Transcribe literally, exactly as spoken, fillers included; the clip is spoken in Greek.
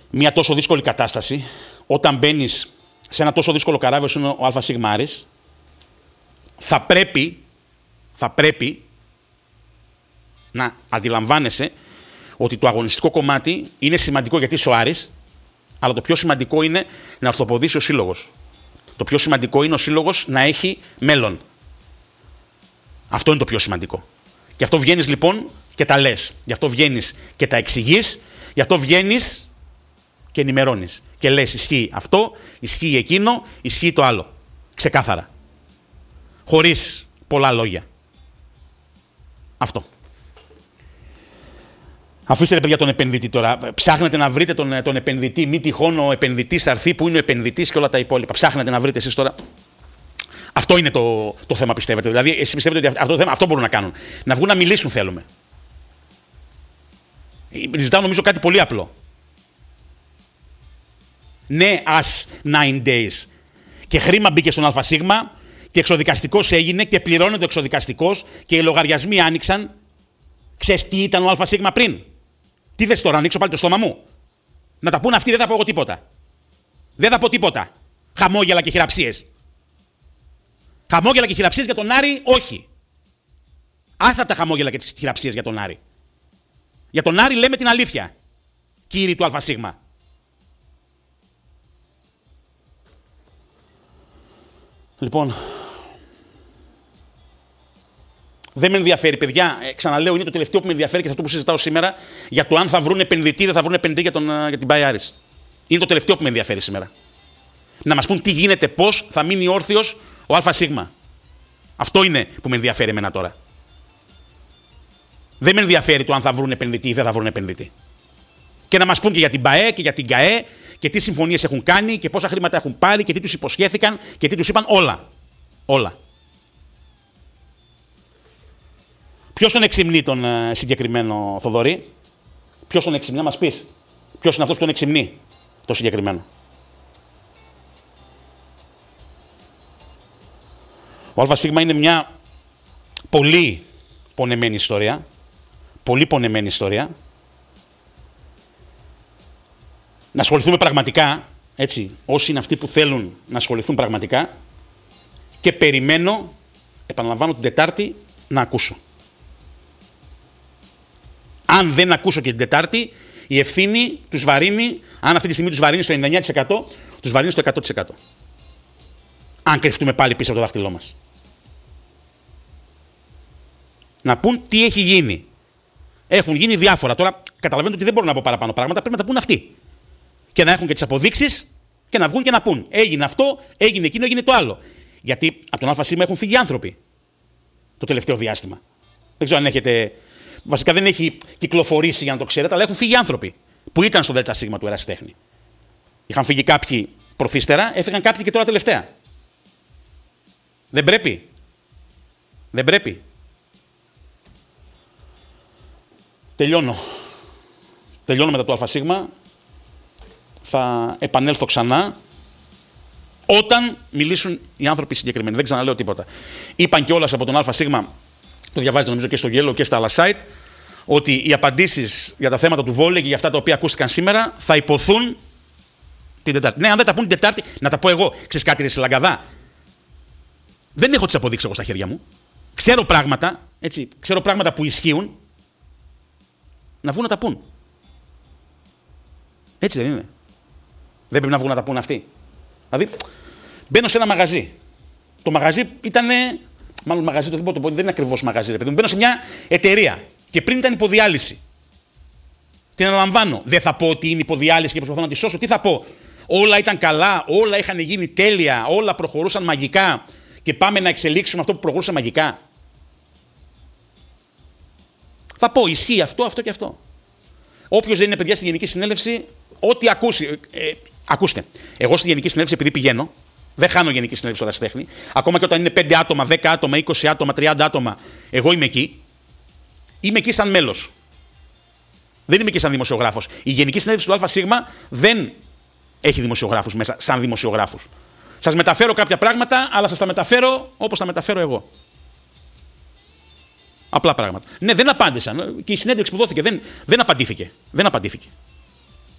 μια τόσο δύσκολη κατάσταση, όταν μπαίνεις σε ένα τόσο δύσκολο καράβι όσο είναι ο ΑΣ Άρης, θα πρέπει, θα πρέπει να αντιλαμβάνεσαι ότι το αγωνιστικό κομμάτι είναι σημαντικό γιατί είσαι ο Άρης, αλλά το πιο σημαντικό είναι να ορθοποδήσει ο σύλλογος. Το πιο σημαντικό είναι ο σύλλογος να έχει μέλλον. Αυτό είναι το πιο σημαντικό. Γι' αυτό βγαίνεις λοιπόν και τα λες. Γι' αυτό βγαίνεις και τα εξηγείς. Γι' αυτό βγαίνεις και ενημερώνεις. Και λες ισχύει αυτό, ισχύει εκείνο, ισχύει το άλλο. Ξεκάθαρα. Χωρίς πολλά λόγια. Αυτό. Αφήστε παιδιά τον επενδυτή τώρα. Ψάχνετε να βρείτε τον, τον επενδυτή. Μη τυχόν ο επενδυτής αρθεί που είναι ο επενδυτής και όλα τα υπόλοιπα. Ψάχνετε να βρείτε εσείς τώρα. Αυτό είναι το, το θέμα, πιστεύετε. Δηλαδή, εσείς πιστεύετε ότι αυτό, το θέμα, αυτό μπορούν να κάνουν. Να βγουν να μιλήσουν θέλουμε. Ζητάω νομίζω κάτι πολύ απλό. Ναι, as nine days. Και χρήμα μπήκε στον ΑΣ και εξοδικαστικός έγινε και πληρώνεται ο εξοδικαστικός και οι λογαριασμοί άνοιξαν. Ξέρεις τι ήταν ο ΑΣ πριν? Τι θες τώρα, ανοίξω πάλι το στόμα μου? Να τα πούν αυτοί, δεν θα πω εγώ τίποτα. Δεν θα πω τίποτα. Χαμόγελα και χειραψίες. Χαμόγελα και χειραψίες για τον Άρη, όχι. Άστα τα χαμόγελα και τις χειραψίες για τον Άρη. Για τον Άρη λέμε την αλήθεια, κύριοι του ΑΣ. Λοιπόν, δεν με ενδιαφέρει, παιδιά. Ε, ξαναλέω, είναι το τελευταίο που με ενδιαφέρει και σε αυτό που συζητάω σήμερα για το αν θα βρουν επενδυτή ή δεν θα βρουν επενδυτή για, τον, για την Πάη Άρης. Είναι το τελευταίο που με ενδιαφέρει σήμερα. Να μας πούν τι γίνεται, πώς θα μείνει όρθιος ο ΑΣ. Αυτό είναι που με ενδιαφέρει εμένα τώρα. Δεν με ενδιαφέρει το αν θα βρουν επενδυτή ή δεν θα βρουν επενδυτή. Και να μας πούν και για την ΠΑΕ και για την ΚΑΕ και τι συμφωνίες έχουν κάνει και πόσα χρήματα έχουν πάρει και τι τους υποσχέθηκαν και τι τους είπαν, όλα. Όλα. Ποιος τον εξυμνεί τον ε, συγκεκριμένο Θοδωρή? Ποιος τον εξυμνεί, να μας πεις? Ποιος είναι αυτός που τον εξυμνεί το συγκεκριμένο? Ο ΑΣ είναι μια πολύ πονεμένη ιστορία. Πολύ πονεμένη ιστορία. Να ασχοληθούμε πραγματικά, έτσι, όσοι είναι αυτοί που θέλουν να ασχοληθούν πραγματικά, και περιμένω, επαναλαμβάνω, την Τετάρτη να ακούσω. Αν δεν ακούσω και την Τετάρτη, η ευθύνη τους βαρύνει, αν αυτή τη στιγμή τους βαρύνει στο ενενήντα εννέα τοις εκατό, τους βαρύνει στο εκατό τοις εκατό. Αν κρυφτούμε πάλι πίσω από το δάχτυλό μας. Να πούν τι έχει γίνει. Έχουν γίνει διάφορα. Τώρα καταλαβαίνετε ότι δεν μπορούν να πω παραπάνω πράγματα, πρέπει να τα πούν αυτοί. Και να έχουν και τις αποδείξεις και να βγουν και να πούν. Έγινε αυτό, έγινε εκείνο, έγινε το άλλο. Γιατί από τον ΑΣ έχουν φύγει άνθρωποι το τελευταίο διάστημα. Δεν ξέρω αν έχετε. Βασικά δεν έχει κυκλοφορήσει για να το ξέρετε, αλλά έχουν φύγει άνθρωποι που ήταν στο ΔΣ του Ερασιτέχνη. Είχαν φύγει κάποιοι προθύστερα, έφυγαν κάποιοι και τώρα τελευταία. Δεν πρέπει. Δεν πρέπει. Τελειώνω. Τελειώνω μετά το ΑΣ. Θα επανέλθω ξανά όταν μιλήσουν οι άνθρωποι συγκεκριμένοι. Δεν ξαναλέω τίποτα. Είπαν κιόλας από τον ΑΣ, το διαβάζετε νομίζω και στο Γέλο και στα άλλα site, ότι οι απαντήσεις για τα θέματα του βόλεϊ και για αυτά τα οποία ακούστηκαν σήμερα θα υποθούν την Τετάρτη. Ναι, αν δεν τα πούν την Τετάρτη, να τα πω εγώ. Ξέρεις κάτι, ρε Σιλαγκαδά? Δεν έχω τις αποδείξεις εγώ στα χέρια μου. Ξέρω πράγματα, έτσι, ξέρω πράγματα που ισχύουν. Να βγουν να τα πούν. Έτσι δεν είναι? Δεν πρέπει να βγουν να τα πούν αυτοί? Δηλαδή, μπαίνω σε ένα μαγαζί. Το μαγαζί ήταν. Μάλλον μαγαζί, το, το, δεν είναι ακριβώς μαγαζί, ρε παιδί μου. Μπαίνω σε μια εταιρεία και πριν ήταν υποδιάλυση. Την αναλαμβάνω. Δεν θα πω ότι είναι υποδιάλυση και προσπαθώ να τη σώσω. Τι θα πω? Όλα ήταν καλά, όλα είχαν γίνει τέλεια, όλα προχωρούσαν μαγικά και πάμε να εξελίξουμε αυτό που προχωρούσε μαγικά. Θα πω, ισχύει αυτό, αυτό και αυτό. Όποιος δεν είναι παιδιά στη Γενική Συνέλευση, ό,τι ακούσει. Ε, ακούστε, εγώ στη Γενική Συνέλευση, επειδή πηγαίνω, δεν χάνω Γενική Συνέλευση στο Ερασιτέχνη, ακόμα και όταν είναι πέντε άτομα, δέκα άτομα, είκοσι άτομα, τριάντα άτομα, εγώ είμαι εκεί. Είμαι εκεί σαν μέλος. Δεν είμαι εκεί σαν δημοσιογράφος. Η Γενική Συνέλευση του ΑΣ δεν έχει δημοσιογράφους μέσα, σαν δημοσιογράφους. Σας μεταφέρω κάποια πράγματα, αλλά σας τα μεταφέρω όπως τα μεταφέρω εγώ. Απλά πράγματα. Ναι, δεν απάντησαν. Και η συνέντευξη που δόθηκε δεν, δεν απαντήθηκε. Δεν απαντήθηκε.